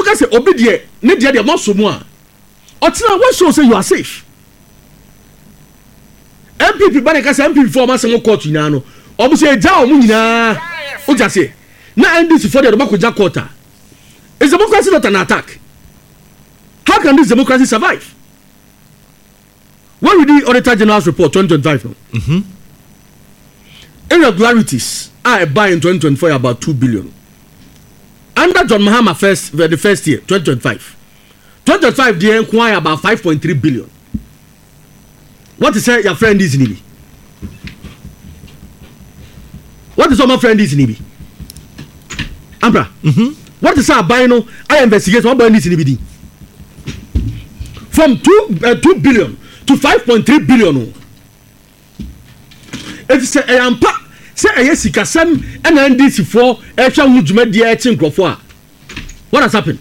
ka say obi de ne de mo so mu a otina what show say you are safe MPP ba ka say MPP for ma se mo court nyina no obi say ja o mu nyina o ja say na NDC for the Bakoja quarter. Is democracy not an attack? How can this democracy survive? When we did Auditor General's report 2025, irregularities are by in 2024 about 2 billion. Under John Mahama the first year, 2025, they inquire about 5.3 billion. What is your friend is in Ibi? What is my friend is in Ibi? Ambra, what is our buying? I investigate what buying is in Ibi. From 2 billion to 5.3 billion. It's a ampa. Say a yes, Kasam and NDC for a child who made the 18 Grofwa. What has happened?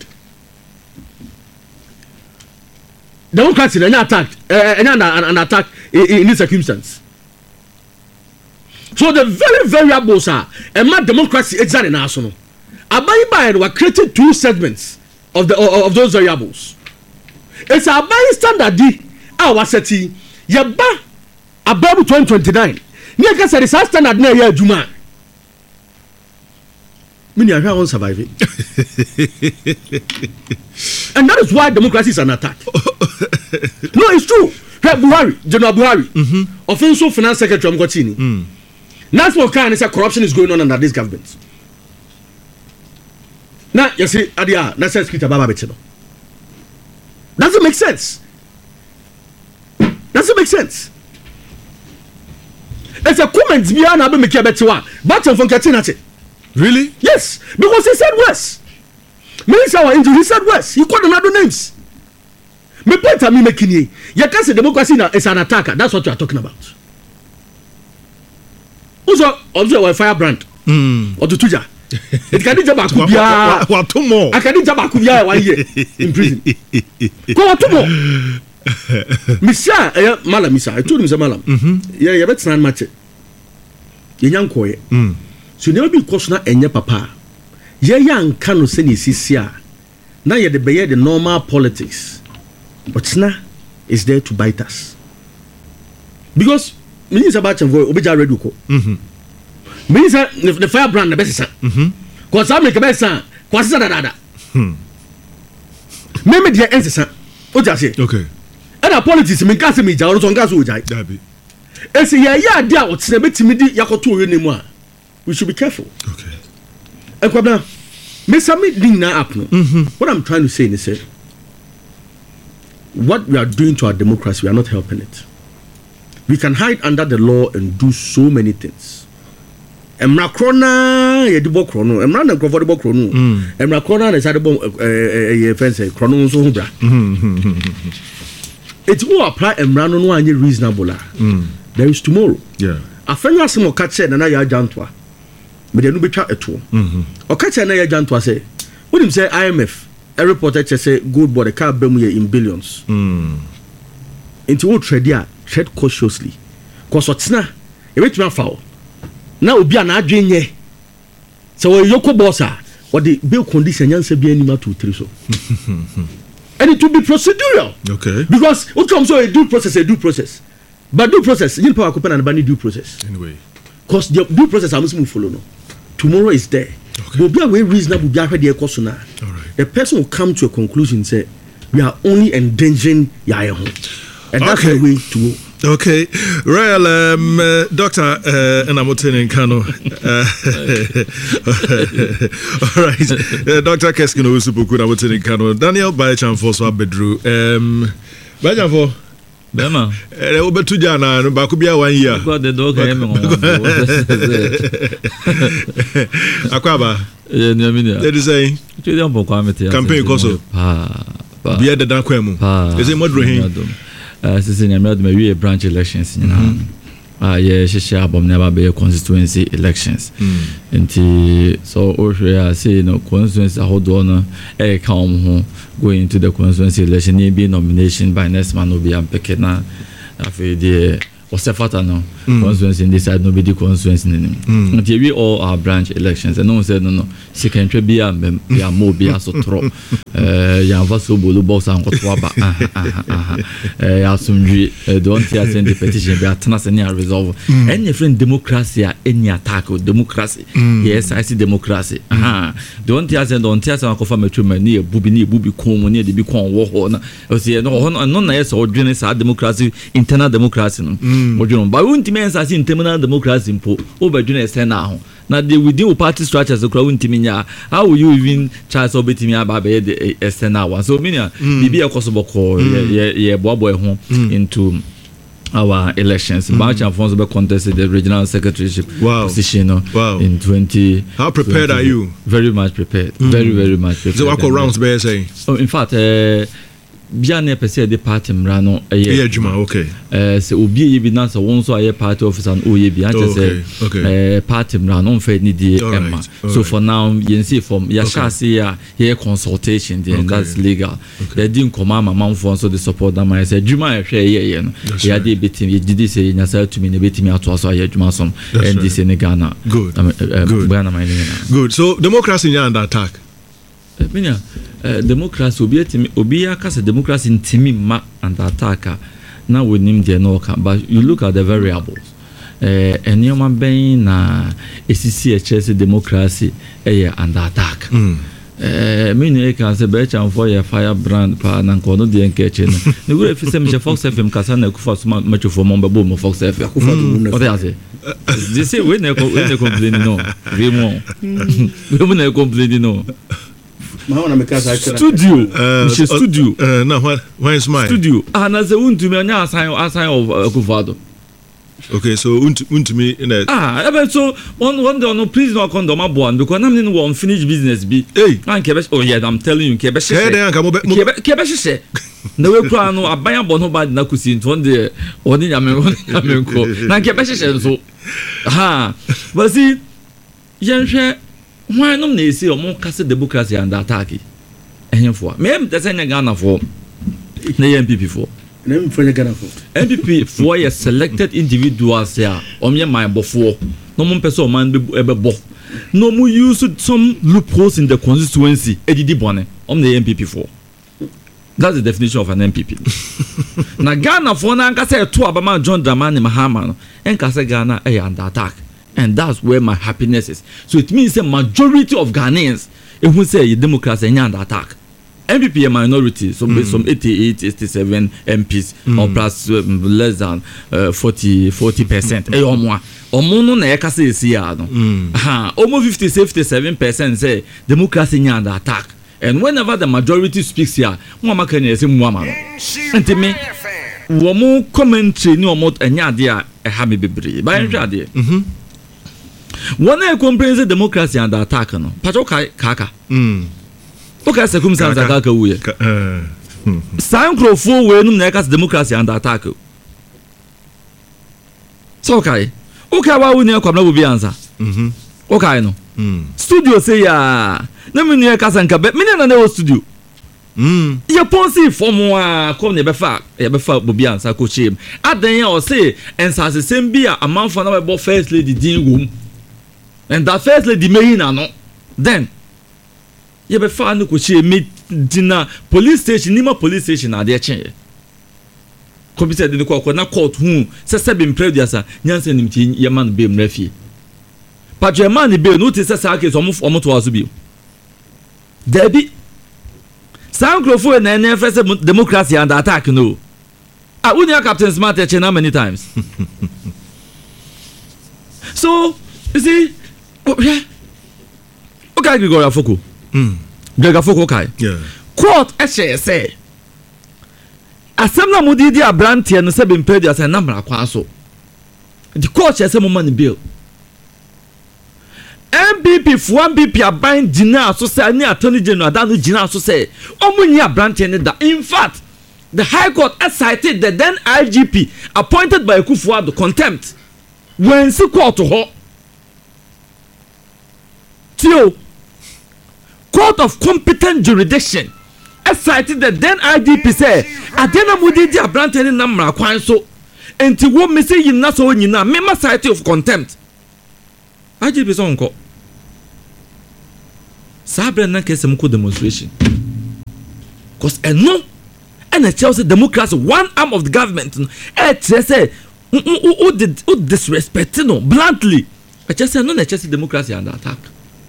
Democracy an attack, an attack in this circumstance. So the very variables are a mad democracy exactly national. Abayi were created 2 segments of those variables. It's a Abayi standard D. Our city, Yaba above 2029. Nika said it's a standard near your Juma. Many are won't survive it. And that is why democracy is an attack. No, it's true. Buhari, General Buhari, Offensive Finance Secretary Mkotini. That's what kind of corruption is going on under this government. Now, you see, Adia, that's a speaker Baba Betino. Doesn't make sense. Doesn't make sense. It's a comment beyond Abu Mikia Betwa. Baton from Katinate. Really? Yes, because he said worse. Minister our injury, he said worse. He called another names. Me point at me making ye. You can't say democracy is an attacker. That's what you are talking about. Also, a firebrand. Or to Tuja. It can be Jabakubia. What two more? I can be Jabakubia 1 year in prison. Go on, 2 more. Misia, Malam, Misa. I told him, Mr. Malam. Yeah, you better not match it. You young coy. So never be cautioned and your papa. Ye young canoe send you see. Now you're the normal politics. But Sna is there to bite us. Because Minister Bachan for Obija Reduko. Minister the firebrand the best son. Because I make a best son. Because that. Maybe the answer, son. What I say? Okay. And our politics, me can't me jaw on gas with Jai. And say, yeah, dear, what's the bit timid Yakoto anymore? We should be careful. Okay. And Kwabna, me submit ding na up no. What I'm trying to say is what we are doing to our democracy, we are not helping it. We can hide under the law and do so many things. Emra krona ye di bo krono, emra na krofo di bo krono. Emra krona na sade bo ye fence krono so hubra. It will apply emra no anye reasonable. There is tomorrow. Yeah. Afenyo asemo ka che na ya jantwa. Me de no betwa eto. O ka che na ya jantwa say, when him say IMF, a reporter say gold board the car bemu ye in billions. Into what trade tread cautiously. Cause what's na e betwa foul. Na obi ana adwenye. So we yoko bossa or the bill condition yanse bi anima to 3 so. And it will be procedural. Okay. Because what comes so a due process. But due process, you power open and ban due process. Anyway. Because the due process I must move follow no. Tomorrow is there. Okay. But be a way reasonable be already course now. All right. The person will come to a conclusion say we are only endangering your home. And that's the way to go. Okay, Royal Doctor and I'm in Kano. All right, Dr. Keskino Usupuku, I'm in Kano. Daniel Baychan for Swabedru. Baychan for Bema. Obetujana, Bakubia 1 year. Got the dog. Akwaba. They say campaign Koso. Be at the Danquemu. Is it moderate? Since I made my branch elections, she album never be constituency elections. And so, I say no constituency, hold on, come home, going into the constituency election, be nomination by next man will be unpicking. After the or Sefata no constituency in this side nobody constituency until we all our branch elections and no one said no second be a more be a so trop Yanvaso Bulu box and Kotwaba Yasumji don't send the petition be at any resolve any friend democracy any attack or democracy yes I see democracy don't tell some confirm a true near bubi come near the big corn war or see no yes or democracy internal democracy but won't mean as in terminal democracy impo over junior now. Now the within party structures the crowd intiminya. How will you even try to beat me about the external one? So meaning be a possible call boy home into our elections. March and Fonso contested the regional secretaryship position in 20. How prepared 20, are you? Very much prepared. Very much prepared. So what rounds be saying? Oh, in fact, Biane pese de party mrano Juma okay se obi ye bi na so won so aye party officer and oye bi ante say party mrano fe ni die emma so for now you see from ya shase ya here consultation then that's legal they didn't come mama for so the support that my say Juma e hwe ye no ya de betim ye didi say nya say to me ne betimi ato so aye Juma som and this in Ghana good good so democracy is under attack democracy obi akasa democracy ntimi ma and attack na we nim dey no kan but you look at the variables enioma ben na esisi echese democracy under attack me ne kan se be chan for your firebrand pa na nkono de enkeche no ne go efi se me Fox FM kasa na kufa so ma chofo mo be bo mo Fox FM kufa do what they say this say we ne complain no we ne complain no studio no why is my studio na ze untumi anya assign of Akufo-Addo okay so untumi in a so one day no please no condom aboan because na me no unfinished business be man kebe oh yeah I'm telling you kebe sheshe na we kura no aban abon ho bad na kusi nto de oni nyamenko na kebe sheshe nso but see yenhwe why no na say omo kase democracy and attack ehemfo me am tese nya Ghana for na MPP for na me for Ghana for MPP for your selected individuals here omye man bofo no mo pese o man ebebo no mo use some loopholes in the constituency edidi bone na MPP for that's the definition of an MPP na Ghana for na nkase to abama John Dramani Mahama no enkase Ghana under attack. And that's where my happiness is. So it means a majority of Ghanaians, if we say democracy is under attack. MPP a minority, so some 88, 87 MPs, or plus less than 40%. Omo na eka say si ya no. Almost 57% say democracy is under attack. And whenever the majority speaks here, mama can say mama no. Enti me wo mo commentary ni omo enya de a ha me bebre. Ba nhwa de. One a comprehensive democracy under attack no. Pacho kaka. Okay, circumstances kaka we. Sankrofo we no na eka democracy under attack. So okay wa we na kwamna bobi answer. Okay no. Studio say ya. Na me no eka sanka be me na na studio. Ya ponsi form come ne be fa bobi answer ko chim. Adan ya o say ensase sem bia amanfo na be first lady din wom. And that first lady may no. Then you be found to she meet dinner police station, Nima police station are there change. Computer the court who says been previous Nyansen Yaman be refi. But your man be notice a case almost to us be. Debbie Sankrofo and NFS democracy under attack no. I wouldn't Captain Smart how many times. So you see okay, Gregoria Foko. Gregoria Foko okay. Yeah. Court say Assembly Mudidi Abranti and Sebin Pedia as a number of so. The court has some money bill. MPP for one BP are buying dinner so say any attorney general that dinner so say Omuni Abranti and that. In fact, the High Court has cited the then IGP appointed by Akufo-Addo contempt when see court to her. Court of competent jurisdiction cited the then IDP say Adena Mudidi Abrante ni namra kwan so enti wo me say yin na so nyina me ma site of contempt aje be so nko sabre na kesem ko demonstration cause eno and Chelsea democracy one arm of the government say who disrespect no bluntly Chelsea no Chelsea democracy under attack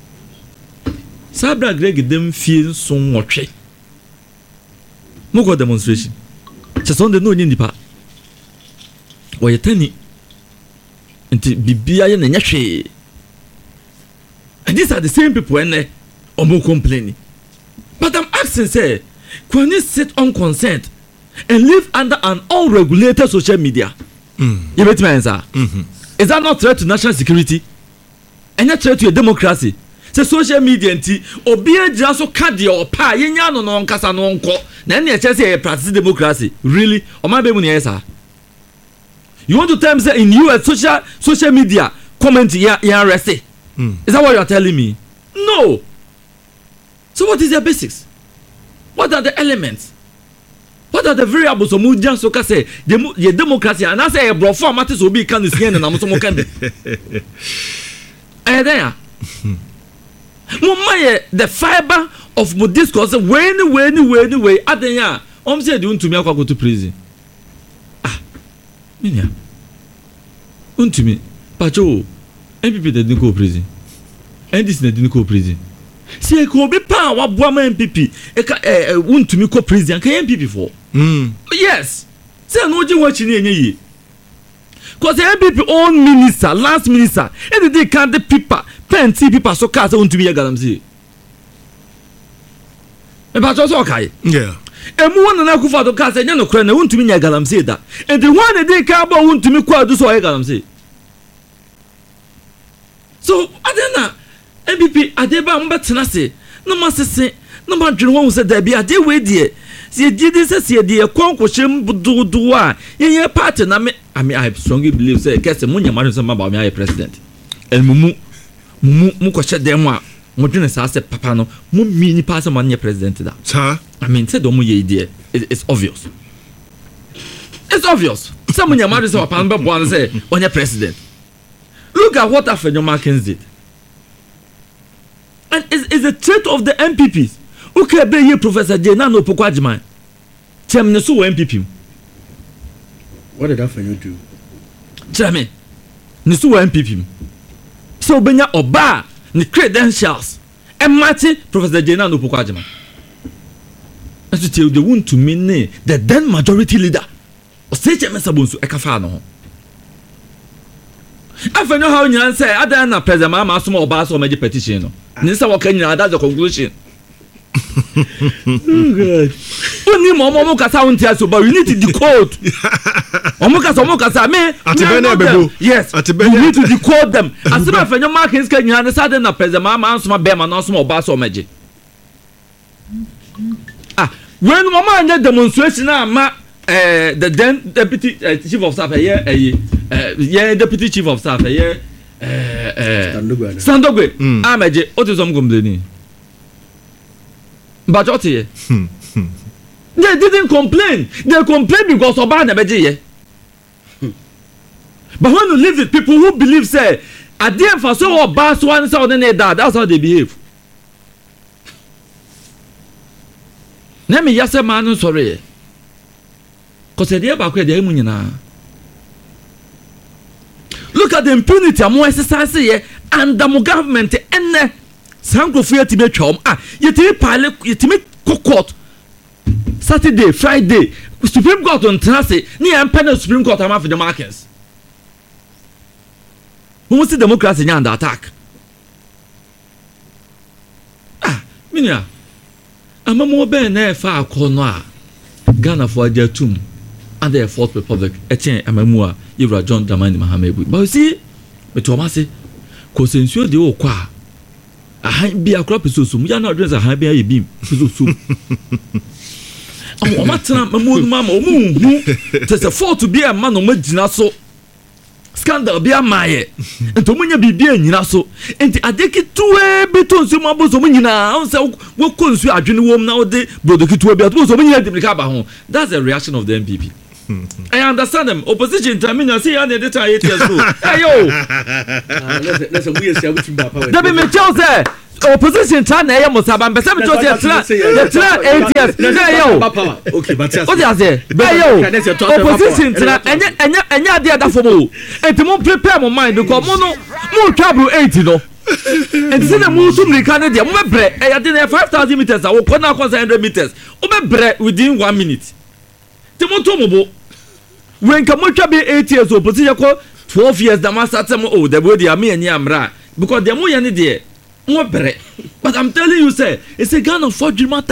sabre greg dem feel so nwotwe mo go demonstration Chelsea no nyi nipa oye tani nti bibia ye na nyahwe and these are the same people and omo complaining but I'm asking say can you sit unconcerned and live under an unregulated social media? You bet me answer. Is that not threat to national security? And not threat to your democracy? Say social media nti obi agya so card your pa yenya no no nkasa no nko na e say practice democracy really o ma be mu ne sir. You want to tell me say in US social media comment ya arrest? Is that what you are telling me? No. So what is their basics? What are the elements? What are the variables of Mujan Soka say? The democracy and I say a bro format will be can this and I'm so can be. There. The fiber of my discourse way Adenya. Said you to me go to prison. Minya. To me. Pacho MPP didn't go prison. And this didn't go prison. See, I could be power of woman MPP. Want to me co president can MPP for? Yes. Say no watching any. Because the MPP own minister, last minister, and they can't the people, pen see people so cast on to be a galamsey. About us, okay. Yeah. And one and I could for the cast and no crown, I want to me a galamsey that. And the one they can't want to me quite do so a galamsey. So, I don't know. MPP adeba mbetena se na masese na madwene won se da bia de we die se die se se die konkohye bududu a yenye party na me I strongly believe say kese munya ma so maba me president el mumu kohye dem a modwene sa se papa no mu mi ni pa se ma president da cha I mean say do mu ye idea it's obvious say munya ma so papa no be bo an say onye president. Look at what Afenyo Markins did. And it's a trait of the MPPs. Okay, be ye Professor J. Nano Pokwajiman. Chairman so MPP. What did Afenyo do? Chairman, Nisu MPP. So Benya Oba, the credentials, and Marty Professor J. Nano Pokwajiman. As to tell the wound to me, the then majority leader. Say Chairman Sabunsu Ekafano. Afenyo how you say, I don't know, President Mama, some of us or major petition. Nisa wakenya that's the conclusion. Oh God. Only momo kasa untia so but you need to decode. Omo kasa me. Yes. You need to decode them. Asema Afenyo Markins kenya na say na President Mama ansoma be ma no so oba so meje. When mama anya demonstration ma the then deputy chief of staff deputy chief of staff Sandogwe ameje otizom complaining but what here they didn't complain, they complained because oba na beje ye. But when you live with people who believe say adie for so oba so one say on that's how they behave. Na me yase man sorry cause they ba kwa dey mu nyina. Look at the impunity among exercise here and the government and Sankofia Tibet Chom. Yetimi Pile, Yetimi Court Saturday, Friday, Supreme Court on Thursday, near Penal Supreme Court for the markets. Who wants the democracy under attack? Minia, I'm a more ben far corner Ghana for their tomb. And the Fourth Republic, Etienne Amamua, Ivra John Dramani Mahamebu. But you see, but Tomasi, Cosensuo de Oqua. A high be a crop is so soon. We are not dressed a high be a beam. So soon. Oh, Matana, Mamoon, Mamma, there's a fault to be a man of Medinaso. Scandal be a Maye. And Tomunia be being Yinaso. And I take it to a beton, some mabos of Minina. So, what consume a genuine woman nowadays, but the kid to a better was of Minia de Cabahon. That's the reaction of the MPP. I understand them. Opposition time in see and the time 8 years old. Hey yo. Let's we say we timba power. That be me tell say opposition time na mo saban be say me tell say the 8 years. Hey yo. Okay, but what you say? Hey yo. Opposition time enya dey that for mo. Enti mo prepare mo mind because mo travel 80 no. And say the mo to me can dey mo be bre. E dey 5,000 meters. I will corner 100 meters. O be bre within 1 minute. Timoto mobo when kamotwa be 8 years old position ko 12 years da man start them oh the boy dey me ani amra because dem mo ye ne dey mo bere but I'm telling you say it's a gun of forgery matter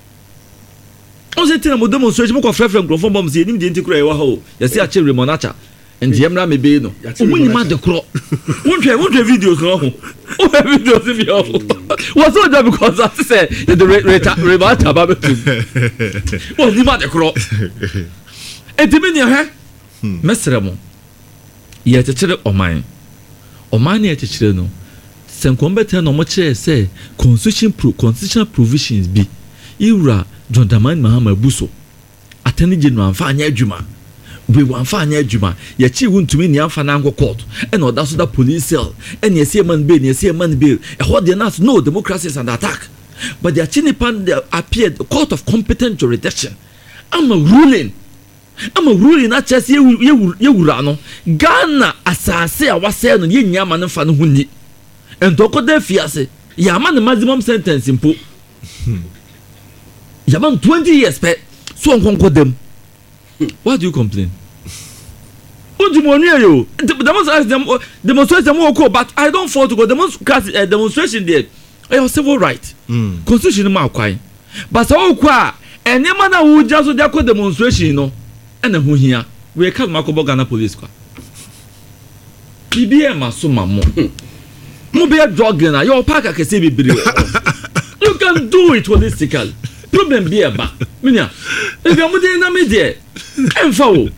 on say tin mo demonstration mo ko frefrem grofo bom say nim dey ntikura e wa ho ye say a che remonacha and the emra me be no mo ni ma de kro wonhwe videos no ho o videos bi ho was so job because I say the rebata ba betu o ni ma de kro etimi ni he mesre mo ye tetire oman na ye tetire no senkom beten no mo kire say constitutional provisions bi iwra John Dramani Mahama Buso attorney general fa anya adwuma we wan fa anya adwuma ye chi wuntumi ni amfa na anko court and oda so da police cell and ye see man bail e ho de nas no democracy is under attack but the chinipan appeared court of competent jurisdiction I'm a ruling na chese ye wura no Ghana asase a wase no ye nyama no fa no hunni entoko da fiase ya ma the maximum sentence impo ya man 20 years pe so nkonko dem. Why do you complain? Demonstration more but I don't fall to go demonstration there. A civil right. Constitution ma kwai. But so kwa any man who just dey go demonstration no and who here we call Makobo Ghana police kwa. BBM asoma mo. Mo be drug na your park akese bibiri. You can do it holistically. Problem be aba. Minya. If you am dey na me there. Emfa o.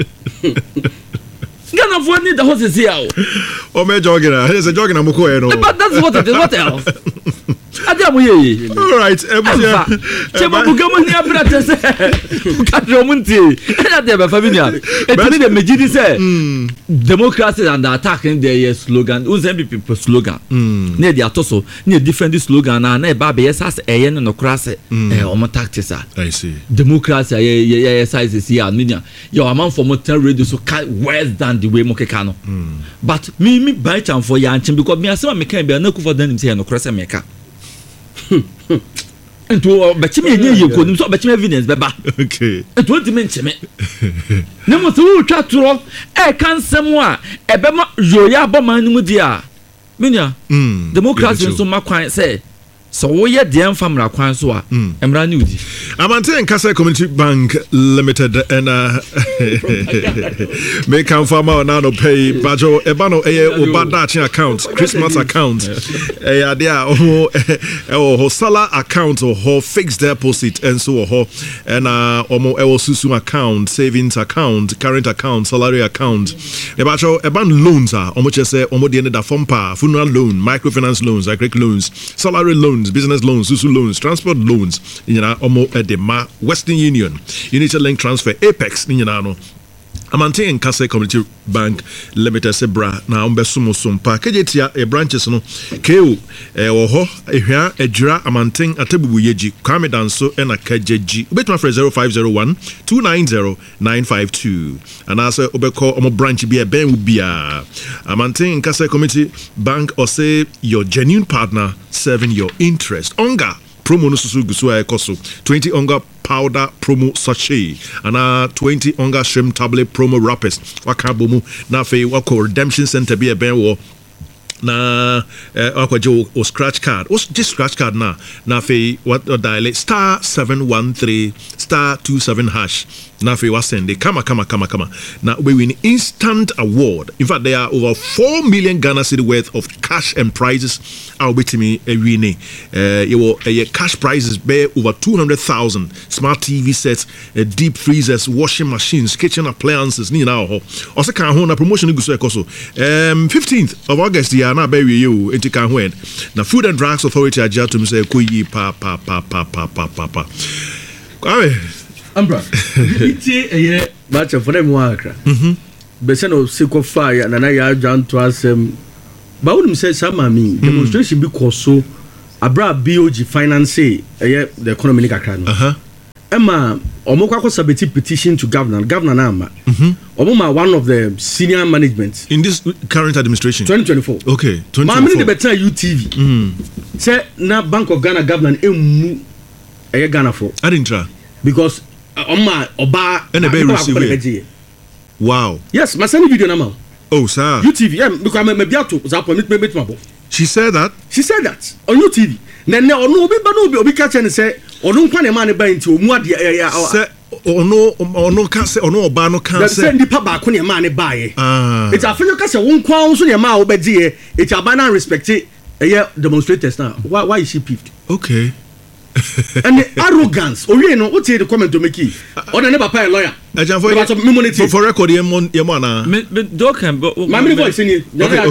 Ghana for need the horses here. O me jogging. There's a jogging amoko e no. But that's what it is. What else? Adamu ye. All right. Chema bugamo ni abrate se. Kadro munti. Na dey be familiar. Etini the mejidi say democracy and the attack in their slogan. UNP people slogan. Na dey atoso. Na different slogan na e ba be yesas eye no krase. O tactics. I see. Democracy ye size is here media. Your amount for motor radio so worse than the way mokeka no. But me by chance for yanchin because me asema me can be na ku for them say no krase meka. Ento betime enye yekonim so betime evidence beba. Okay. Ento ntime ncheme. Nemo so wo twa toro e kan sem a ebema yoya aboman mu dia. Menya. Democracy so makwan say so we ye de famra kwan so a emra ni udi. Amante Nkasa Community Bank Limited and make can farmer now no pay bajo ebano obadachi account Christmas account there ho sala account or ho fixed deposit and so ho and omo susu account savings account current account salary account bajo eban loans are omo chese omo de da fompa funeral loan microfinance loans agric loans salary loans business loans susu loans transport loans omo the Western Union, Unity Link Transfer, Apex, no. Amante Nkasa Community Bank Limited Sebra na umbesumo sumpa kejetia e branches no keu ho ehwa ejura Amante atebubu yeji kwame danso na kajeji ubetuma for 0501 290 952 and asa obeko omo branch bi e ben bia Amante Nkasa Community Bank or say your genuine partner serving your interest onga promo no susu gusu ekoso 20 onga powder promo sachet and 20 onga shrimp tablet promo wrappers wakabomu na fe wako redemption center be ben wo na akwaje o scratch card o just scratch card na fe what dial star 713 star 27 hash na fe wa send kama na we win instant award. In fact, there are over 4 million Ghana cedi worth of cash and prizes are with me winning cash prizes be over 200,000 smart TV sets, deep freezers, washing machines, kitchen appliances ni na ho also kan ho na promotion go so ekoso 15th of August ya na be we you enti kan ho na Food and Drugs Authority ajatum say koyi pa Ambra. Iti eye match for them one akra. Bese no seko fire na ya adwan to asem. Ba wonim say sama mi demonstration bi koso abra BOG finance the economy kakra no. Emma omokwa sabeti petition to governor na ama. Omoma one of the senior management in this current administration 2024. Okay, 2024. Ma me the better UTV. Say na Bank of Ghana governor emu Ghana for. I didn't try. Because oba and a receive. Wow. Yes, my send video now. Oh, sir. UTV, because I'm biato zapo me. She said that on UTV. Then obi catch and say onu nkwa ne man ba nti omu ade say ono ka say ono oba no ka say nipa ba ko ne man ne ba ye. It's afenyo ka say won kwa so ne ma wo be die it's abana respect demonstrators now. Why is she peeved? Okay. And the arrogance. Oh, you know, what's the comment to make it? Or the papa a lawyer. For record, Yamana. My voice in here.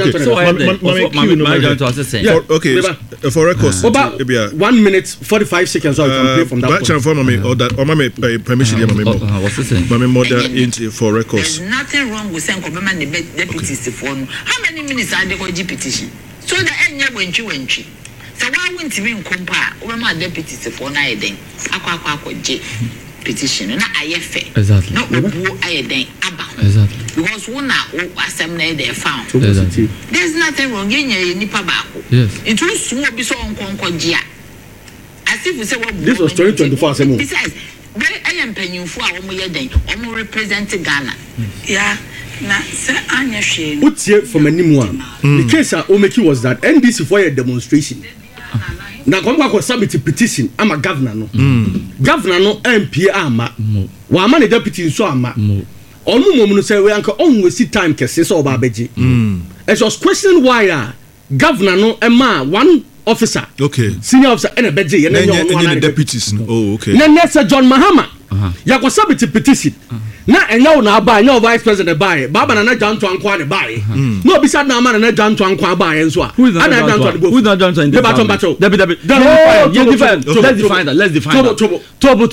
Okay, for records. About 1 minute 45 seconds. So I can play from that. Back for me or that, or my permission. What's the same? My mother into for records. There's nothing wrong with saying deputies. How many minutes are they going to petition? So the end when you. So why wouldn't you compare when my deputies for Naiden? Aqua petition, not IFA. Exactly. Not Aiden Abba. Exactly. Because one assembly they found. Exactly. There's nothing wrong in your Nipabako. Yes. It was small be so on Concordia. As if we say, well, this was 2024. Besides, where I am paying for our Moyadin, or represent Ghana. Yeah. Na say anya hwe what's here from anyone the case Omeki was that NDC for a demonstration na kwa submit petition ama governor no governor no MP ama wa ma ne deputy so ama onu mom no say we anka on we see time kese so oba beji it was question why governor no ema one officer senior officer and a beji and deputies oh okay na say John Mahama ya kwa submit petition na enyo na aba enyo vice president buy baba na John Twankwa ne buy no obisa na ama na John Twankwa buy enso a who is that John Twankwa let's define that tobo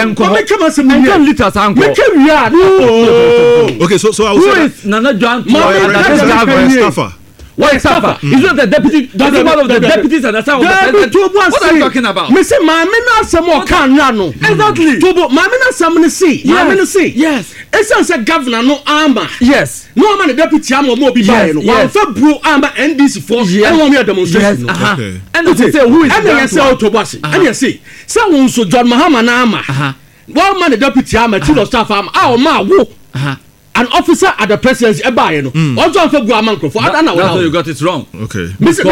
okay so I will say that Nana John Twankwa why Safa? He's not the deputy. Doesn't one of the deputies and the son of the president. What are you talking about? Me say, my men some more can no. Exactly. Tobo, my men some me see. My men see. Yes. It's a governor no armor. Yes. No man the deputy armor more be buying. One for bro armor NDC force. And one me a demonstration. Okay. And they say who is? And they say Autobasi. And they say, someone so John Mahama na armor. One man the deputy armor, chief of staff armor. Oh ma wo. An officer at the presidency ebaye no ojo for go amanko for ada na that's why you got it wrong. Okay me say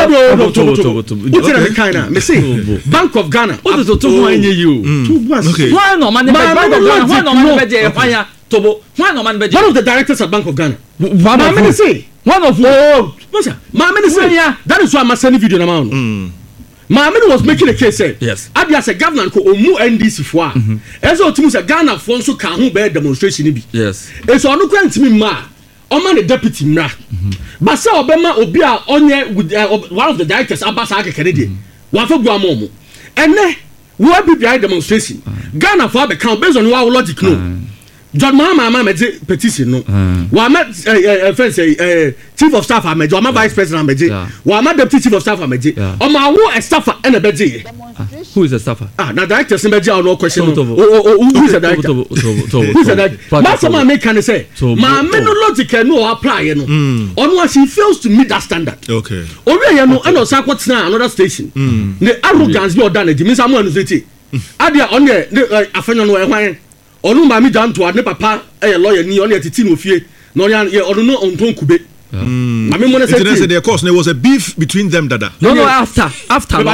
me say Bank of Ghana what is to why you okay why no man Bank of Ghana why no man be why tobo why no man be one of the directors at Bank of Ghana me say one of me say that is why I'm sending video na ma Maamini was making a case say yes Abia say governor ko omu NDC fo a eso otimu say Ghana fo nso ka ho be demonstration bi yes eso onu kwa ntimi ma o ma the deputy mra ba say obema obi a onye one of the directors abasa akekere de wa fa gua mo ene wo bi demonstration Ghana fo be count based on our logic no John Mahama made petition no wa ma friend say chief of staff ameje wa ma vice president ameje wa ma deputy chief of staff ameje o ma wo a staffer and a beje who is a staffer na director se beje no question who is the director who is the director that's what make can say ma me no logic no apply no on she fails to meet that standard okay owe ye no and o sa kwotena another station the arrogance be odan e mean say am anuzeti adia on the afenyo no e hwan onu ma mi dan to ne papa lawyer ni on etiti no fie no onu no onton kube ma me mo na say the course there was a beef between them dada no after FM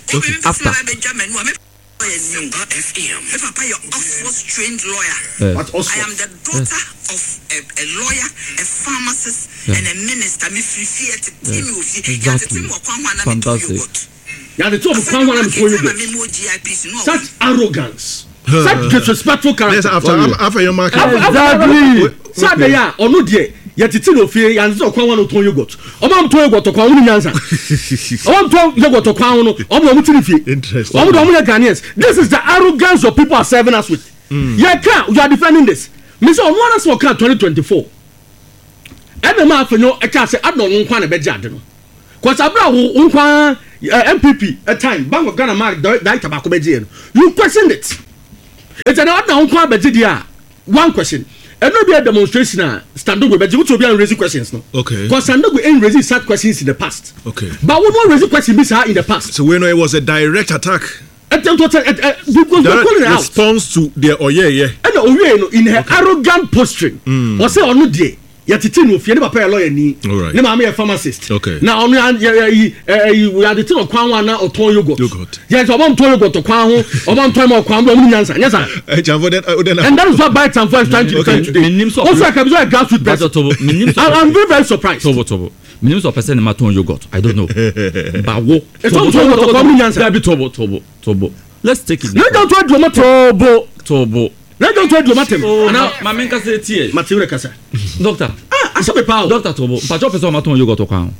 papa your Oxford trained lawyer but also I am the daughter of a lawyer a pharmacist and a minister me free to team fantastic ya the two of kwan wana me such arrogance such disrespectful character after your market exactly sabe ya onu de yetiti no fie ya nzo kwan wana ton yogurt o ma mton yogurt kwan unu nyansa o ma mton yogurt kwan unu o ma mutiri fie interesting o ma do Ghanaians this is the arrogance of people are serving us with Yaka, you are defending this. Mr. Onwana so can 2024. And the man for no a chance I don't know one better. Because I brought MPP at time, Bank of Ghana mark die tobacco bejian. You question it. It's an ordinary one bejidia. One question. And no be a demonstration stand up with you to be raising questions no. Okay. Because stand up ain't raising sad questions in the past. Okay. But we don't raise questions in the past. So when it was a direct attack. Because response to their and in her arrogant posturing. Was say on no day. Yatitin of Fiena Papa lawyer ni. Alright. Nema me a pharmacist. Okay. Now on we are the tin of Kwan na or ton yogurt. Yes, I want ton yogurt to Kwan ho, I want time of Kwan answer. Yes, sir. And that is what Bite and First trying to defend today. Also, I can be a grassroots person. I'm very surprised. Tobo. Millions of percent ma ton yogurt. I don't know. But wo. It's all yogurt to Kwan answer. Tobo. Let's take it. Let don't try to Tobo. Let don't try to matem. Now, my men can say tie. Material kasa. Doctor. I saw the power. Doctor Tobo. But your person ma ton yogurt to Kwan.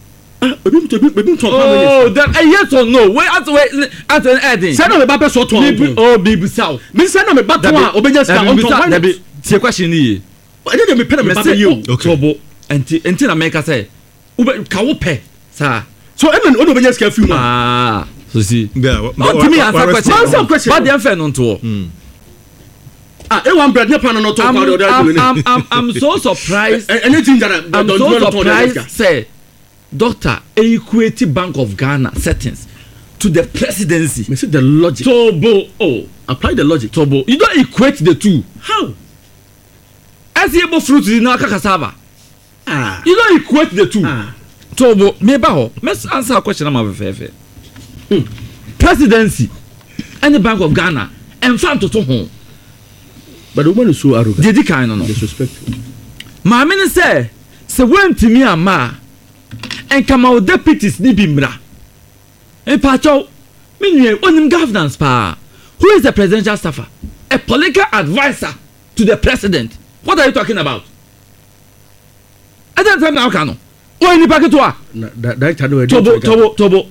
Oh, that a yes or no. Wait, adding. Send on the Baba so to Baby South. Me send on the Baba Obenya Star. The question is, I didn't me pen me you. Tobo. Until America say, can we pay, sir? So even Obenya Star few so see. Yeah. To me answer question. But the unfair on tour. One bread not talk about I'm so surprised. Anything that I'm so surprised. Say, Doctor, equate Bank of Ghana settings to the presidency. Me see the logic. Tobo, apply the logic. Tobo, you don't equate the two. How? As the able fruits in our cassava. You don't equate the two. Tobo, maybe let's answer a question. I'm a fair. Presidency and the Bank of Ghana and fan to home. But the woman is so arrogant. Did he kind of disrespectful? My minister say when to me and ma and come out deputies ni bimra. And pacho, meaning on governance pa. Who is the presidential staffer? A political advisor to the president. What are you talking about? At that time now cano. Oh, in the packet Tobo.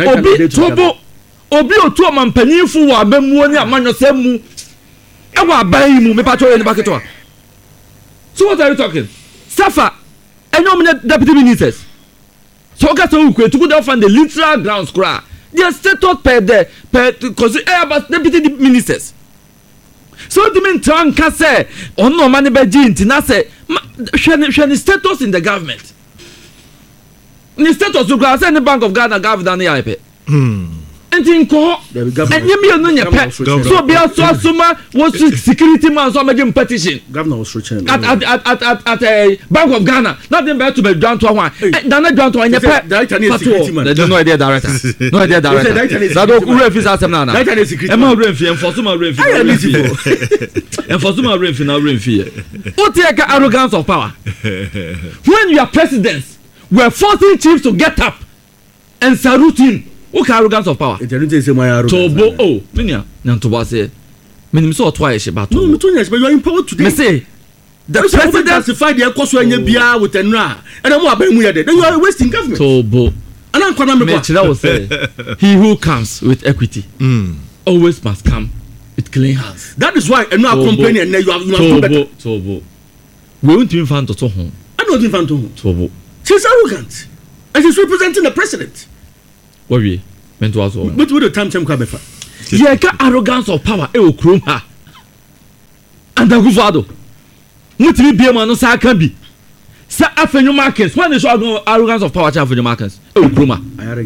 Obi otu amampanyifu wa bemu ni amanyosemu. Ewa bayi mu me pacho in the packet. So what are you talking? Staffer, and nominate deputy ministers. So okay, so we to go down from the literal grounds cry. They are status per because Airbus deputy ministers. So the main town can say on no money by Jinti na say shani status in the government. The status to go say the Bank of Ghana governor na ipe. And think ko and you no nya pet. So be also suma was security man so make petition. Governor was returning at Bank of Ghana. Nothing better to be done to one. Dana done to one pet. Security man. No idea director. No idea director. That do refi asem na na. Em ma refi enforce ma refi. Enforce ma refi na refi. What take arrogance of power? When you are presidents, we are forcing chiefs to get up and salute him. What arrogance of power? Tobo, oh, Minya, Nantoba say, Minim so twice about no, but you are empowered today. Me say, the president classified the Koso and Bia with a na, and I'm more then you are wasting government. Tobo, and I'm going say, he who comes with equity always must come with clean hands. That is why I'm not complaining and you have Tobo. We won't even find to home. I'm not even to home. Tobo. She's arrogant. And she's representing the president. What we meant to also. But with the time Kwabefa. Yeah, got arrogance of power. Chrome her. And the Guvado. Mutri be a man, no, sir, can be. Sir, after your markets, when they show arrogance of power, for your markets. Chroma.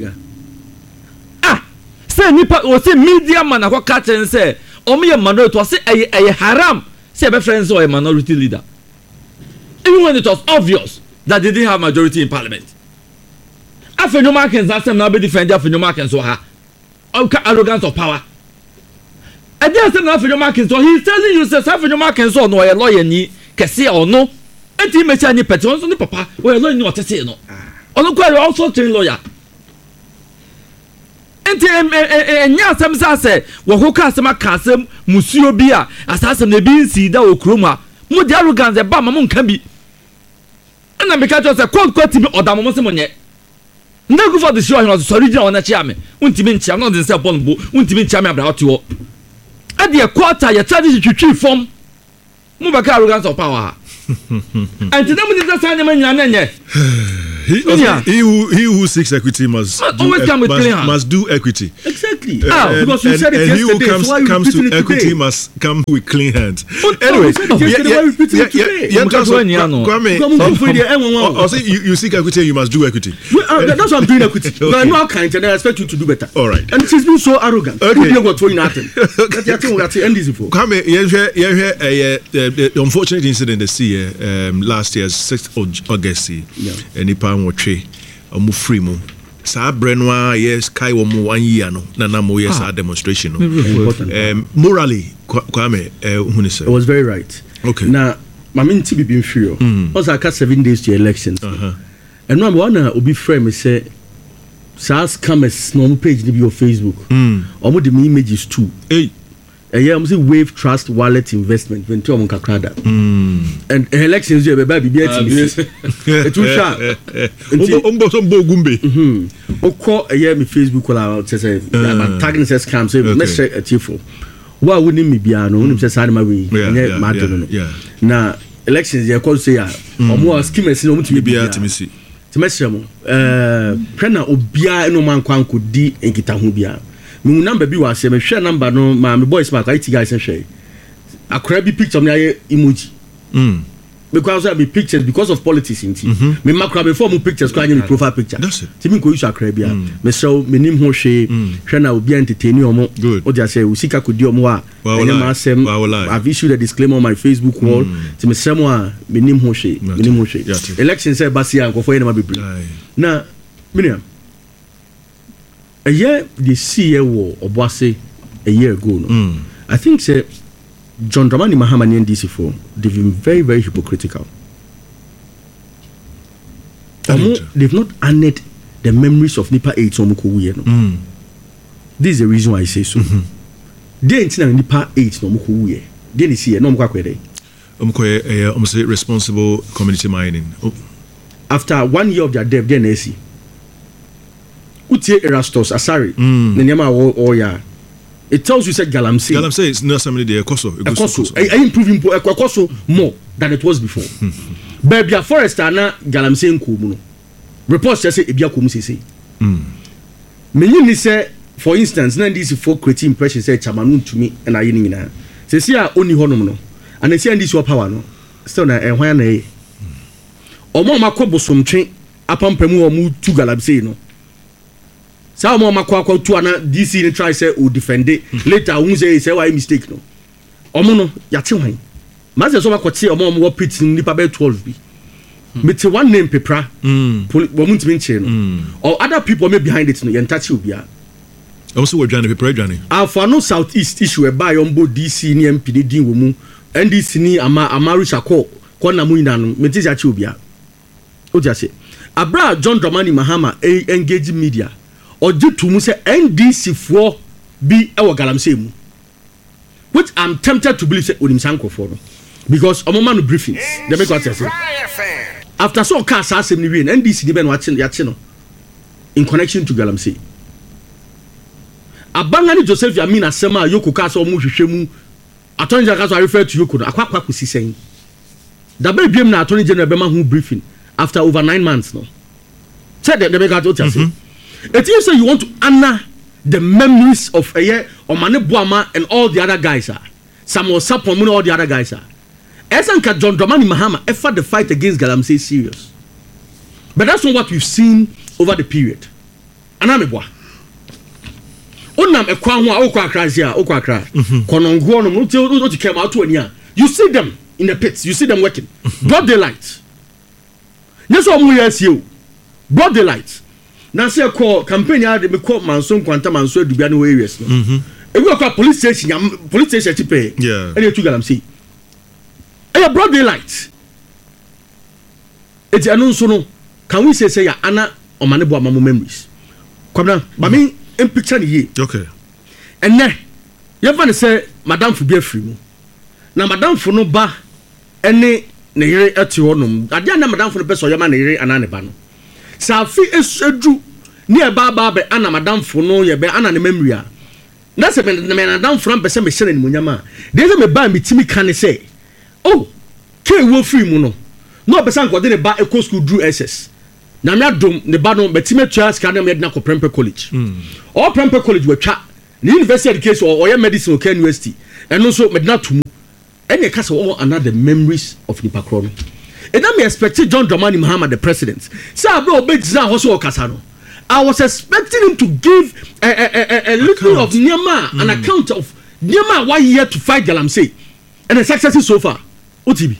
Say, Nipa or say, media man, I catch and say, or me a minority was a haram. Say, my friends or a minority leader. Even when it was obvious that they didn't have majority in parliament. After your markets, that's now be defended after your markets or her. Arrogance of power. And there's enough for your markets, so he's telling you, says, after your markets or no, a lawyer ni, can say or no. And he may say any petons on the papa, where lawyer know what to say no. On the query also to lawyer. And yes, some say, well, who cast my castle, Monsieur Bia, assassin the bean seed or Kruma, more the arrogance that Bamamun can be. And I because of a quote him or Damosimone. No go for the show, I was original on a chairman. Untimin Cham, not in Sapon, Untimin Cham about you. at the quarter you try to treat from move back arrogance of power and to them is the nyanenye he who seeks equity must do equity. Exactly. Because you said it and yesterday. He who comes to equity today? Must come with clean hands. Anyway, you seek equity and you must do equity. That's what I'm doing equity. But I'm not kind and I expect you to do better. All right. And she's been so arrogant. Okay. You know what for nothing. That's the end is for. The unfortunate incident they see last year 6th of August and Watche free mo saa brenwa yes kai wo mo 1 year no na mo yes demonstration no morally kwame who say it was very right. Okay, now mama nti bi been free was aka 7 days to elections and no one obi frame say SARS scammers no page ni bi on Facebook omo the images too I'm saying Wave Trust Wallet Investment when two kakrada and elections you be bia timi it too sharp gumbe oko me Facebook call say tagging says scam say let's check a tifo why wouldn't me bia no unim say sade ma we no na elections you call say omo schemers no mutumi bia timi si timesemo hwena obia no man kwanko di enkita ho bia me number bi was me share number no ma me boys back IT guys share akra bi picture me aye emoji because I be pictures because of politics in me makra before me pictures kwa me profile picture ti me ko use akra bia me show me nim ho hwe hwe na obi entertain omo o dia say usika kodi omo a enya ma asem I've issued a disclaimer on my Facebook wall ti me sem a me nim ho hwe election say basia ko for ena ma bebre na Miriam a year the CEO Obuase a year ago no I think say John Dramani Mahama and DC4 they've been very very hypocritical. They've not honored the memories of Nipa 8 Omuko no. This is the reason why I say so. They ain't Nipa 8 no Omuko we. They see no Omuko kwede. Omuko say responsible community mining. After 1 year of their death then they see Utie Erastus Asari Nenyama Oya. It tells you said Galamsey is not somebody there Ekoso. I improving Ekoso more than it was before. Baby a forest na Galamsey nkumu. Reports just say ebia komu sese. Meni say for instance na this for creating impression say chamanu to me and ayi nyina. Sese a oni honom no. And say this your power no. Still na ehwan na e. Omo makobosomtwe apampamu omu tu Galamsey no. Sa mo makwa tu ana DC ni try say o defend it later who say why mistake no omo no yate hwan ma say so makote omo wo pit nipa be 12 bi mete one name pepra wo muntimi nche no or other people may behind it no yentachi obia omo so wadwane pepra dwane afa no southeast issue e buy ombo DC ni MP ni din wo mu NDC ni amaru chako ko na mu ina no mete yachi obia o jase abra John Dramani Mahama engage media oje to mu say NDC for be ewo Galamsey mu, which I'm tempted to believe say onim sanko for no because omo man briefings they make what say after so cast asem ni we NDC ni be no yache no in connection to Galamsey abanga ni Joseph Yamina asema Yoko ka so omo hwehwe mu attorney general so refer to Yoko no akwa kusi sen da be biem na attorney general be ma hu briefing after over 9 months no said they make what say. It is say you want to honor the memories of Omane Boama and all the other guys are. Samuel Sapon and all the other guys are. Esanka John Dramani Mahama effort the fight against Galamsey serious. But that's not what we've seen over the period. Anameboa. Onam ekwanwa okwa krazia okwa kra. Konongo no no to came out to ania. You see them in the pits, you see them working. Broad daylight. Yes o mu yes you. Broad daylight. Na say call campaign ya de me call manso kwanta manso adubia no areas no ebi okwa police station tipe and you Galamsey e broad daylight eti anunso no can we say ya ana Omane Boama memories kwabna ba me in picture ni ye okay enne ye fa ne say madam fu bi afri mu na madam fu no ba ene ne yere ati honum ade na madam fu no person yema ne yere ana ne ba no Safi edu ni eba be ana madam fo no ye be ana ne memory a that's a man down from person me share ni munyama there is me ba me timi kan say oh ke wo free mu no no person go dey ba eco school drew SS na me adom ne ba no betime tua ska na me na ko Prempeh College or Prempeh College we twa the university education or medicine or university and also medina tumu any case all another memories of Nipakro. And I expect John Dramani Mahama the president. Say bro obejisa hoso okasa no. I was expecting him to give a little of Nyama, an account of Nyama why he had to fight Galamsey and the success so far. UTB.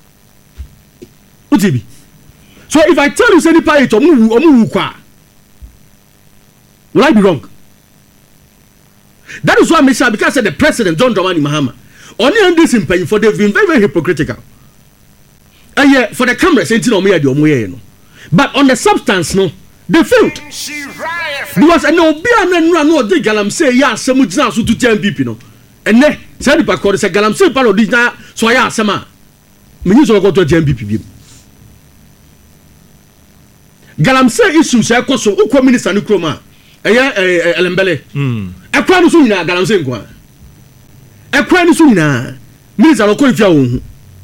So if I tell you say nipa it omu kwa, will I be wrong? That is why I say because I said the president John Dramani Mahama only on this in paying for they've been very, very hypocritical. Yeah, for the cameras ain't no me no. But on the substance no, they failed. Because no be no the Galamsey ya semu jina so to MPP no. And ne say the back say Galamsey palo di na so ya sama. Me use go to MPP. Galamsey issue say koso ukọ minister ni kroma. Elembele. Ekwa no so nyina Galamsey nkwa. Ekwa no so nyina minister lo ko ifia wo.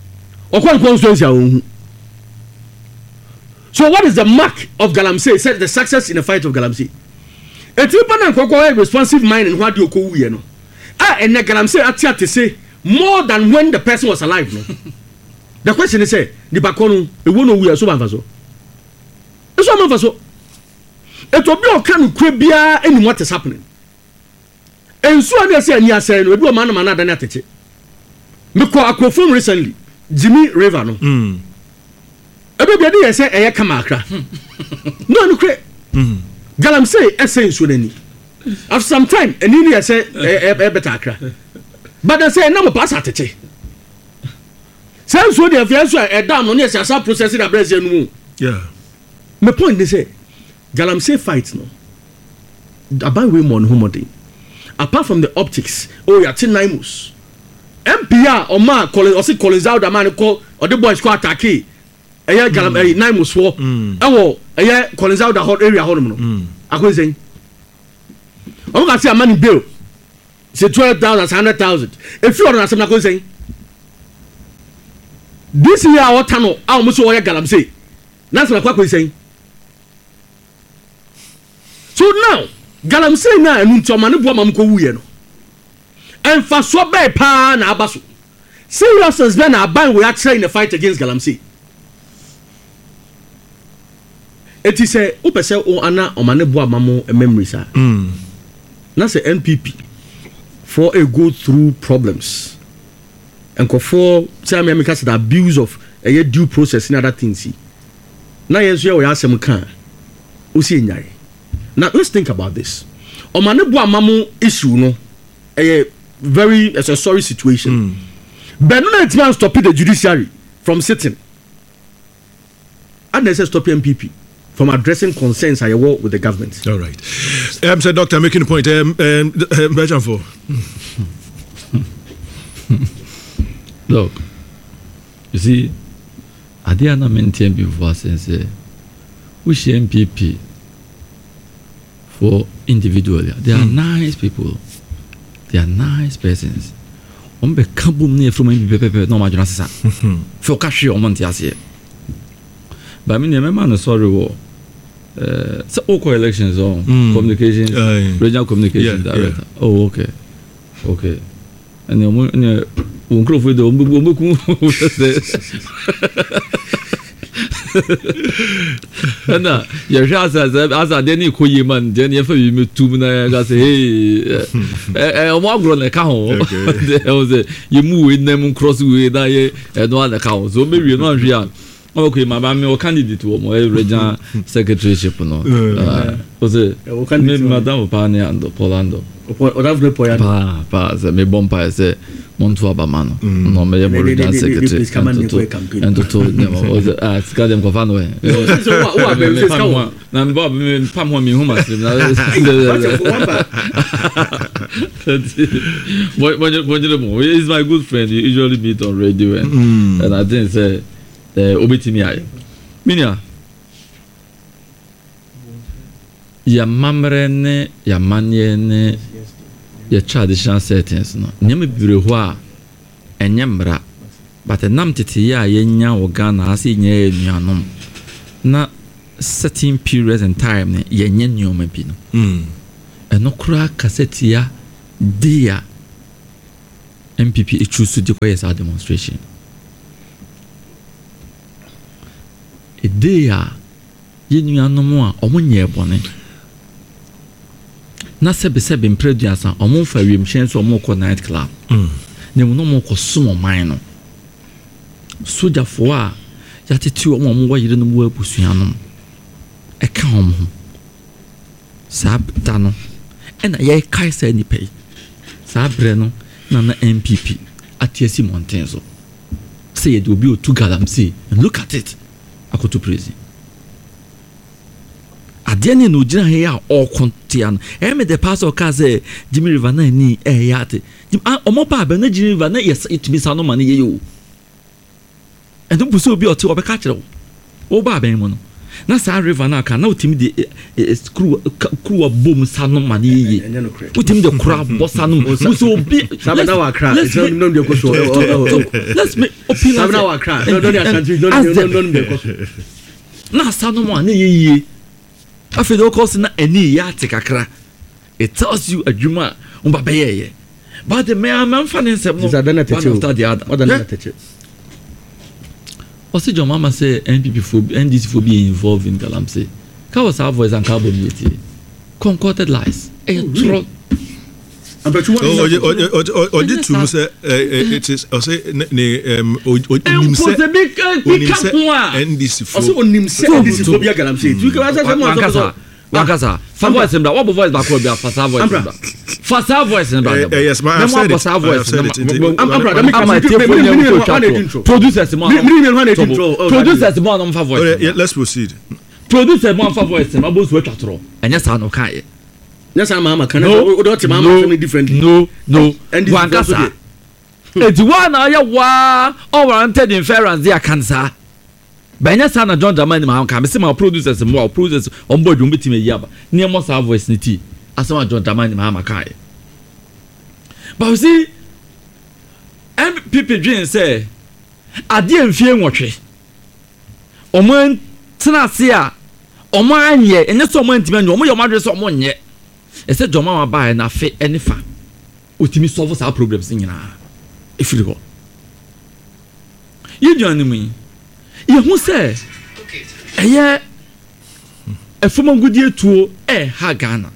So what is the mark of Galamsey? Said the success in the fight of Galamsey. A triple responsive mind and what you call you know. And the Galamsey at to say more than when the person was alive. No? The question is say the Bakono it won't know we are so manfaso. It's so manfaso. It will be a kind of crabia and what is happening. And so I say and say we do a man than that. Me call a confirm recently. Jimmy River no. Everybody say eye kamakra. No cre. Galamsey essay so nani. After some time eni say better akra. But I say na mo pass atete. Say so dey afia so e dam no na say asa process the breast no. Yeah. My point they say Galamsey fight no. About we mon homodin. Apart from the optics, oh ya tin Naimus. MPA or ma Collins out the man call or the boys call attack. Galam Naimus for Collins out the hot area home. I could say I'm gonna say a money bill. Say 12,000, 100,000. If you are some I say this year our tunnel almost all Galamsey. That's what I saying. So now Galamsey na enunto mane bo mam ko wuye no. Enfa so be pa na abaso. Seriousness be na aban we actually in the fight against Galamsey. It is a upese o ana o mane bo amamo memories ah. Na say NPP for a go through problems. And for say me make the abuse of a due process in other things. Na yeso we asem kan. O si nyare. Now let's think about this. O mane bo amamo issue no it's a sorry situation. But no it man stop the judiciary from sitting. And they say stop MPP from addressing concerns I work with the government. All right. Said Doctor making a point. For look, you see, I did not maintain before since we share MPP for individually. They are nice people. They are nice persons. On be kabum near from MPP no major sa. For cash on Montiasia. But I mean, remember, sorry, war. So, all elections on communications, regional communication director. Yeah. Oh, okay. And you won't go for the and your shots as I didn't call you man, then you me 2 minutes. Hey, I'm walking on the account. There was a you move in them cross way and one account. So maybe you're not real. Okay, my mammy candidate to my regional secretaryship. No, was it Madame Pani and Polando? Or have the point. Me bomba say Montua Bamano. No, me regional secretary and to told them was Scadam Cofano. Nam Bob Pam me whom I what is my good friend? You usually meet on radio and I didn't say. Obetimi ay minia ya mamrene ya maniene your traditional settings no nyame bibire ho a enye mra but nam tete ya yenya wo Ghana ase nya enuanom na certain periods and time ne yenye nyoma bi no eno kura kasetia dia MPP choose to choose a demonstration dia yenuanom a omonye bone na sebe impreduasa omo fa wiem hyen so omo ko night club ne mu no mo ko sumo man no soja fo a yateti omo wayire no mu abusuanom e ka omo sabta no ena ye kai sa ni pay sabre no na MPP atiesi montenzo say it will be to galamsey and look at it akoto prezi adiane no gina he a okontia no me the pastor ka say Jimmy River na ni yate omo pa ba na Jimmy River na yes it be sa no man ye yo endo buso obi ote obeka kire wo ba ben mu no na sa river na ka na otimi de screw bom sa no man ye otimi de kura bossa no so obi sabana wa kra no de ko so let's make opinion sabana wa kra no de country no de ko so na sa no man ye afedo ko se na ani ya te kakra it tells you adwuma umba beyeye but the man fan nsem no after the other what na teche also your mama say NPP for NDC for being involved in Galamsey ka was our voice and carbon unity concocted lies true did to say it is I say NDC for also NDC for be Galamsey you can answer Wakasa, fa voice mbra, what voice back will be a fasa voice mbra. Fasa voice mbra. Yes, ma, I've said it. Producers mo. Producers mo on fa voice. Let's proceed. Producers mo on fa voice, ma bo so twatro. Enya sa no kan ye. Nya sa mama kan o do te mama something differently. No. Wakasa. Eti wa na ya wa unwarranted inference dia kansa. Banya sana John Dramani ma kan be my producers more producers on board you betime yaba near mo sa voice niti asema John Dramani ma kai but you see MPP dream say ade amfie nwotwe omo tena se a omo anye enye so omo ntime anye omo yo madre so omo nye e say John ma ba na fe enifa otimi solve sa problems nyina ifiri go you join me you say eye efomangudie tuo ha Ghana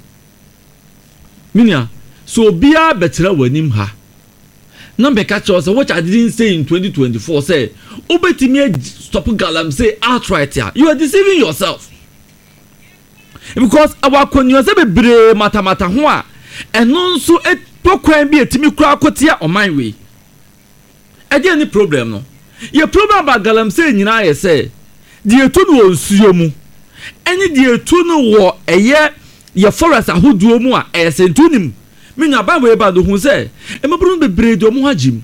minia so bia betera wanim ha number catch us what I didn't say in 2024 say obetimi stop Galamsey outright here you are deceiving yourself because our konyo se bebre mata ho a eno nso etokwan bi etimi kura akotia oman we e dey any problem no your problem about Galamsey nyina ye say die to no nsuo mu eni die to no wo eye ye forest ahoduo mu a esentunim menya ba we ba do hu say e maburu be bredo mu hagim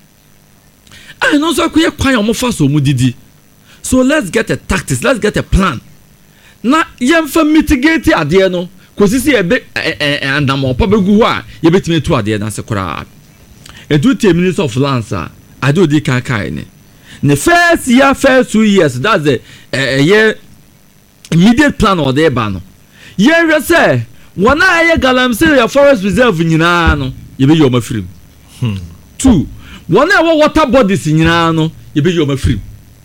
ai no so akwe kwan o mo fa so mu didi so let's get a tactics, let's get a plan na yemfa mitigate ade no kosisi ebe andamo pa begu ho a ye betime to ade na se kora edu te minister of lands a ade odi kan kan ne the first 2 years that's the year immediate plan or the ban year say one eye Galamsey forest reserve nyina no ye be yoma film 2 one eye water bodies nyina no ye be yoma film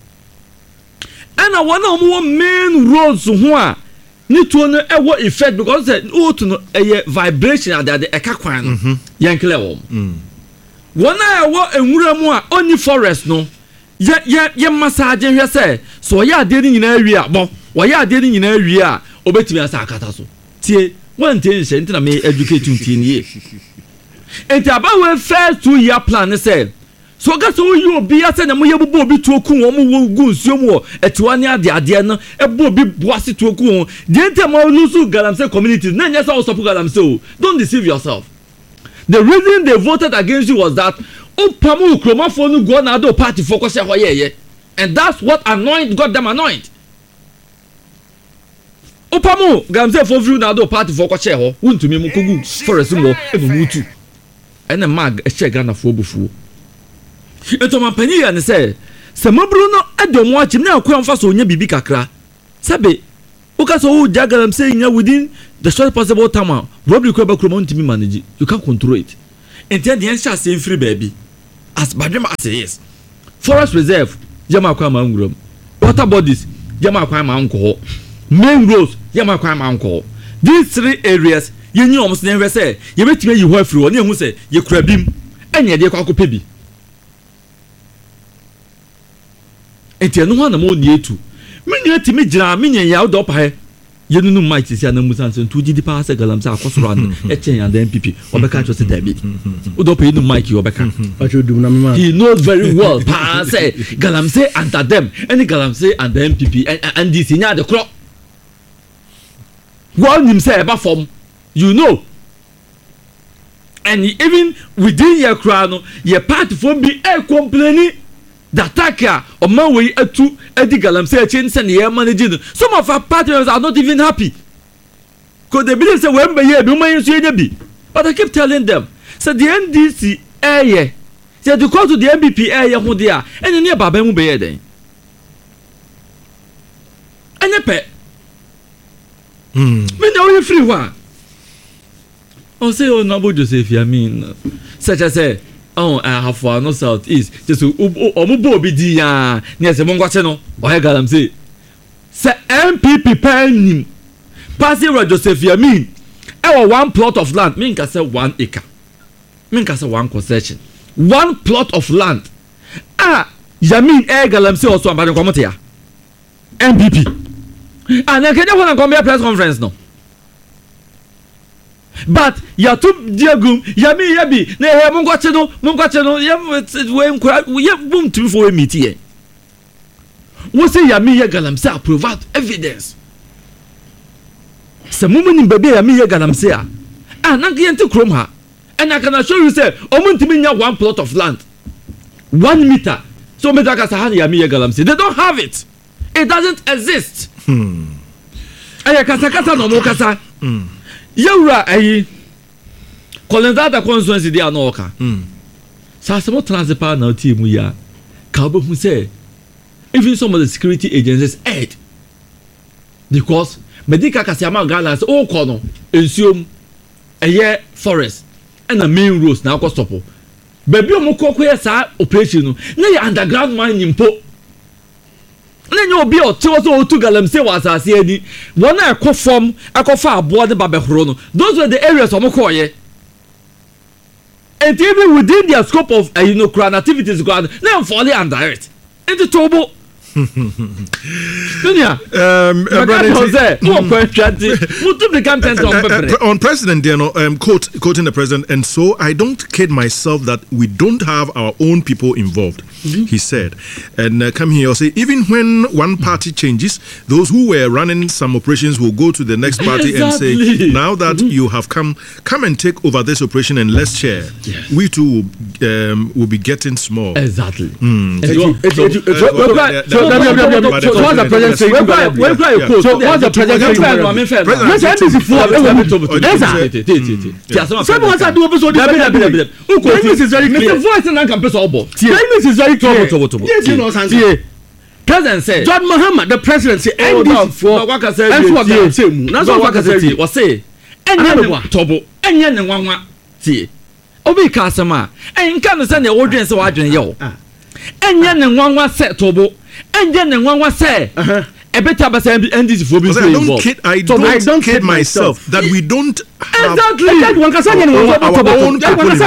and one of main roads ho a ni to no ewo effect because o to no vibration at the ekakwan no yankle wo one eye wo enwura mu a oni forest no ye massage hwe say so ya ade ni nyina awie abo wo ya ade ni nyina awie a obetimi asa akata so tie one thing say ntina me educate tie ni enti abawe first 2 year plan say so ga so you obi ase na mo ye bobo obi to oku wo mo gu nsuo mu etiwani ade no ebo obi boase to oku wo de enti ma lusu Galamsey community na nya so stop Galamsey o don't deceive yourself. The reason they voted against you was that Opamu Kromafo no go na do party focus here, and that's what got them annoyed. Opamu Galamsey for view na do party focus here, won to me mukugu forest mo e mutu. ɛna mag ɛhyɛ Ghana fo bufuo eto man panyi ya ne sɛ mabru no adomo achim na akwa mfa so onya bibi kakra sɛbe uka so wo jagalam say nya within the short possible time probably ko ba kro ntimi manage you can control it enti the answer say free baby as badwema as yes forest reserve yama akwa ma ngurom water bodies yama akwa ma nko main roads yama akwa ma nko these three areas yenyi omo se nhwe se ye betime yi ho afiri woni ehu se ye kura bim enye de kwa akopɛ bi enti eno ho na mo ni etu menya timi gira menya ya do pa he ye nunu mic sisi ana musan se ntu gidi pa se galam se akosoro an echen ya da MPP obeka cho se dabi udo pa inu mic yo obeka he knows very well pa se galam se under them any galam se and the MPP and this nya de kro one him say eba form you know and even within your crown your party form be complaining that attacker or man way atu edi galamsey change say na managing some of our party members are not even happy because they believe say when be here be man so enya bi but I keep telling them say the NDC say to call to the MPP ho dia enya ne baba mu be here den enya pe me na we free wa o say o na bo Joseph Yamin such as say oh ahafo no south east just omubo obi di ya ne se mongwache no o he galamsey se MPP panim passing Joseph Yamin one plot of land me nka say 1 acre me nka say 1 concession 1 plot of land Yamin galamsey also ambade komote ya MPP and I can't want to come here press conference no but ya to diagum Yami yabi na he mungwache no ya we nkura we bum to for meet here we say Yami ya galamsey provide evidence se mumuni baby Yami ya galamsey na gante krom ha and I can assure you say omuntimi nya 1 plot of land 1 meter so me taka sa Yami ya galamsey they don't have it doesn't exist aya kasa no mo kasa Yawra ayi Kolenzada constituency dia no oka sa se mo transfer na team ya ka obo hu say even some of the security agencies aid because medical kasiama Ghana say o ko no ensuom eye forest and the main roads na akọ stop baby o mo kokoye sa operation no na ya underground mining po na nyo obi o te so otu galamsey wa asase ani wona ekofom ekofa abo de babehoro no those were the areas o mo koye and even within their scope of crown activities na fall under it into tobo on President quoting the president, and so I don't kid myself that we don't have our own people involved, he said. And come here, say even when one party changes, those who were running some operations will go to the next party and say, now that you have come and take over this operation and let's share. Yes. We too will be getting small. Exactly. So what's the president saying? So what's the president saying? President said, John Muhammad, the president said, Obi Kasama, and can send the audience or Adrian Yo. And yan and one was set Tobo, and then and one was said, a better but this for me. I don't kid myself that we don't have exactly one can say anyone our own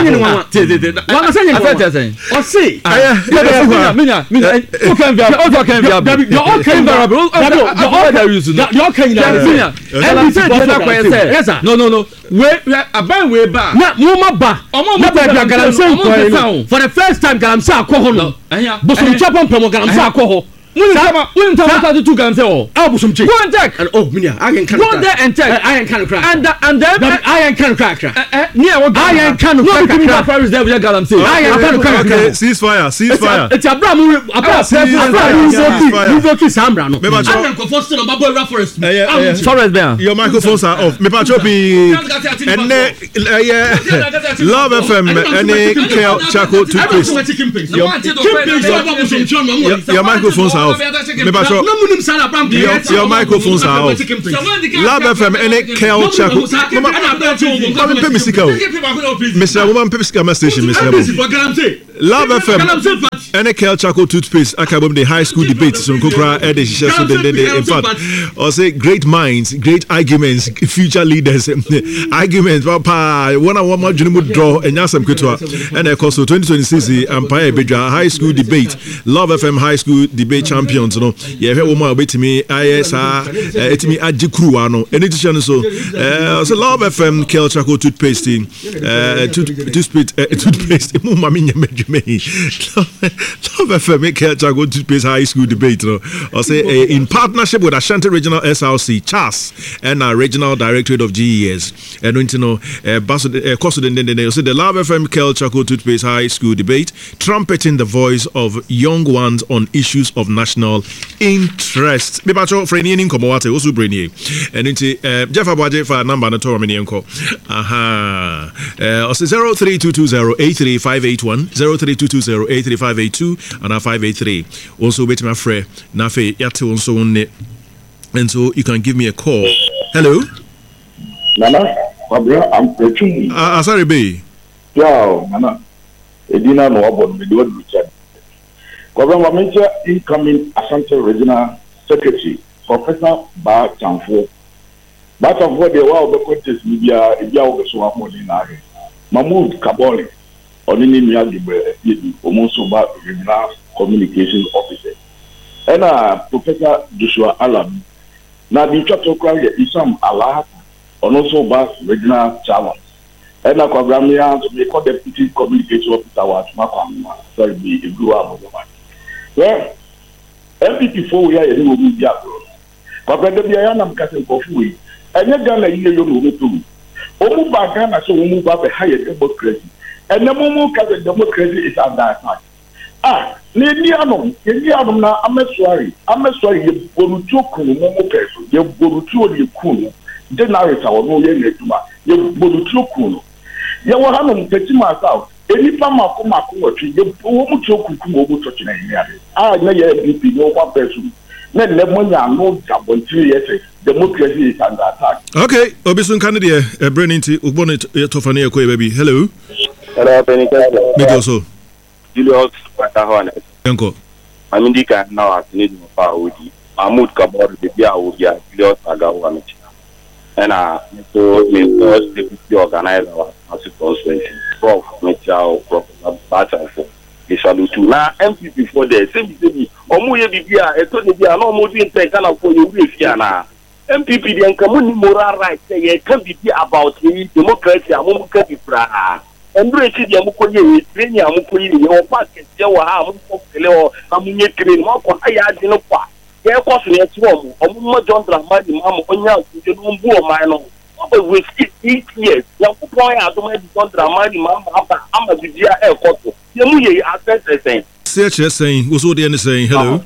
no way back for the first time galamsey akoho no bosom chapon pemo galamsey akoho When Tamata to can say, oh, Abusum, go and check. Oh, Minia, I can Go there and check. I can crack. And then I can crack. Near what I can crack. Paris there with Galam say. I can crack. Okay, ceasefire. It's Abraham. Forest there. Your microphones are off. Me pachopi. Love FM. Any Kel Chaco toothpaste. Your microphones are off. Your microphones are off. Love FM. Any Kel Chaco. Mama, pay me sika. Mr. Woman, pay me sika station. Mr. Love FM. Any Kel Chaco toothpaste. Akabom the high school debates. So Kokra Ede so in fact, or say great minds, great arguments, future leaders, arguments. Papa, one more junior draw and yasam kutwa. And of course, 2026 Empire Bedra High School Debate, Love FM High School Debate Champions. No, yeah, we woman wait me. ISR, etimi adjikruano. Any channel so Love FM Kel Chaco toothpaste, toothpaste. Love FM Kel Chaco toothpaste High School Debate. No, or say in partnership with Ashanti Regional SRC, CHAS, and our Regional Directorate of GES. And you know, the Love FM Kel Chaco toothpaste High School Debate, trumpeting the voice of young ones on issues of national interest. Me bacho for any inkomowate osu brenie. And into Jeff Abaje for number na to many enko. Aha. 0322083581, 0322083582 and 583. Also wait my friend Nafe yate also on. And so you can give me a call. Hello? Nana, I'm preaching. Sorry, B. Yeah, Nana. Edina no about me do Richard. Government incoming Ashanti Regional Secretary, Professor Ba Chamfo. Ba Chamfo de wa obekotes media ebia obeso amoni na re. Mahmoud Kabole, onini mia libre yedi omonso ba Regional Communication Officer. And Professor Joshua Alam. Now the chapter is some Allah on also Bass Regional Challenge. And a Kwagramia to make a deputy communication officer was Makam, sorry, be a grew up of the man. Well, MPP 4 years in India. Kwagramia Bianam Castle for Fui, and you're gonna hear you move to Omu Bagana, so we move up a higher democracy. And the Momo Castle democracy is under attack. Nedianum na ameswari ye borutu kunu momo peso ye borutu ye kunu generator no ye netuma ye borutu kunu ye wo hanum petima south enipa mako watwi ye wo mutu kuku mo mutu china iniade na ye BP no one person na lemonya no jabonti yes democracy is under attack. Okay, obisun kanide brenninti ugbon tofane ekwe baby. Hello Benika me also Julius Patahone. Yanko. Amindika now as need no power with Mahmoud Kabor the Bia Ugia, Julius Agawa. And so the organizer as it was Prof. Mitchell, Prof. Battle for the salute to now MPP for the same city. Omuye Bibia, a Tony Bia, no more than Tekana for you with Yana. MPP, the Uncommon moral rights, they can be about democracy, a moment can be pra. And British Yamukoye, Training Amukoye, or Packet, Yawa, Mukele, Amunye Train, Mako, Ayadinopa. There was an extreme, or more John Dramadi, Mamma, Onya, the Numbu, Mino. With 8 years, Yamukoya, John Dramadi, Mamma, Amadia, El Coto. Yamuye, I said the same. Search saying, who's all the end saying hello?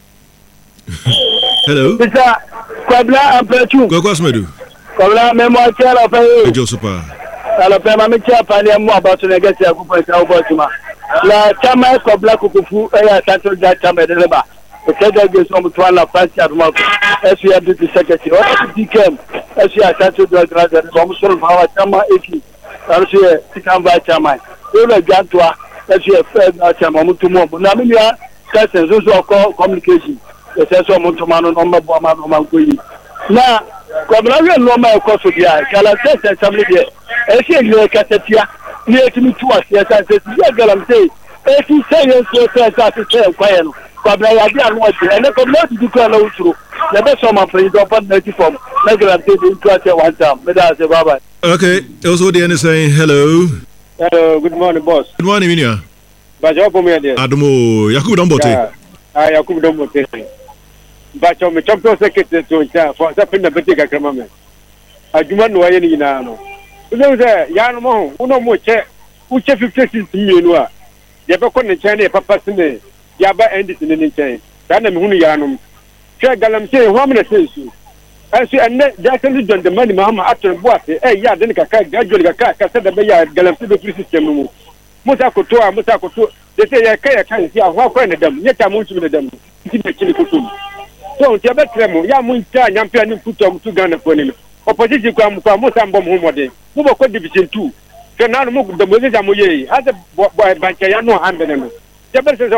Hello? Mr. Kwabla and Petu. Go, Cosmedu. Kwabla, Memoir, Kelly, Josepha. Alabama Micha Pania about to negate a group of Albertima. La Chama Kobla Kufu, Central Chama de Leba. The Federal Gates on Mutuala, Fancy at Mark, as we have the secretary, or became as we are Central Drug and Bomusol Power Chama Eki, as we are Tikam by Chama. We were Gantua, as we have fed Chama Mutumo, Namia, Cousins, also call communication. The Sensor Mutumano, Nomba Boma, Mankui. Now, Kwabla no my cost of the eye, Calas and somebody there. I say you are Casatia, near to me to us, yes, I said, I'm saying, if you say yes, to say, quiet, Kwabla, I didn't want to, and I could not declare no true. The best of my friends are not native from, like I'm saying, to one time, but I say, bye bye. Okay, also the end is saying hello. Hello, good morning, boss. Good morning, Minia. But you're for me, dear. Adamo, Yaku Dambote. Yakub Domo Tese. But on the champion secretary to for something that better Gramma. I do not know any Nano. You know, Yanamo, no more check, which 50 million. Yabakon and China, Papa Sine, Yaba ended in any chain. Danam Hunianum. Check Galam say, how many says you? I see, and that's only done the money, Mamma, after what? Eh, yeah, then gradually a car, said the Bayer Galam system. Mutakoto, they say, I can't see how kind of them, yet I'm moving to them. So, Jabetremo, Yamunta, Yampian put on 2 Ghana for him. Opposition come from Mosambom Homode, who were called Division 2. So now move the Moses Amoye, as a boy by Chayano Hamden. Jabez